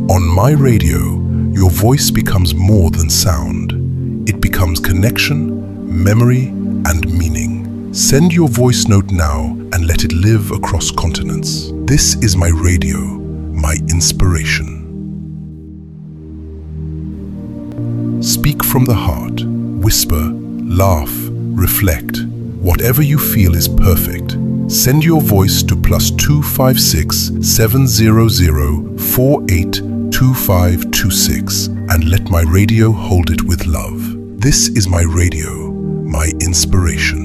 On my radio, your voice becomes more than sound. It becomes connection, memory, and meaning. Send your voice note now and let it live across continents. This is my radio, my inspiration. Speak from the heart. Whisper, laugh, reflect. Whatever you feel is perfect. Send your voice to +256 700 482526 and let my radio hold it with love. This is my radio, my inspiration.